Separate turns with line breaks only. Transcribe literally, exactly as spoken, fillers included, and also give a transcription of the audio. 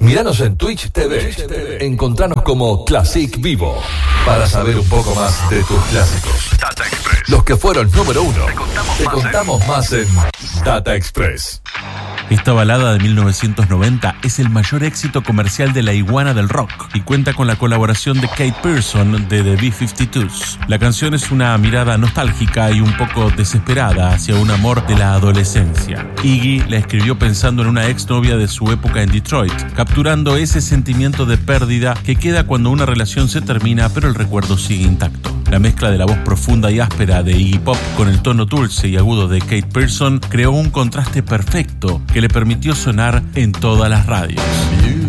Míranos en Twitch T V. Encontranos como Classic Vivo para saber un poco más de tus clásicos. Data Express. Los que fueron número uno. Te contamos, Te contamos más, en... más en Data Express.
Esta balada de mil novecientos noventa es el mayor éxito comercial de la iguana del rock y cuenta con la colaboración de Kate Pearson de The B cincuenta y dos. La canción es una mirada nostálgica y un poco desesperada hacia un amor de la adolescencia. Iggy la escribió pensando en una exnovia de su época en Detroit, capturando ese sentimiento de pérdida que queda cuando una relación se termina pero el recuerdo sigue intacto. La mezcla de la voz profunda y áspera de Iggy Pop con el tono dulce y agudo de Kate Pearson creó un contraste perfecto que le permitió sonar en todas las radios.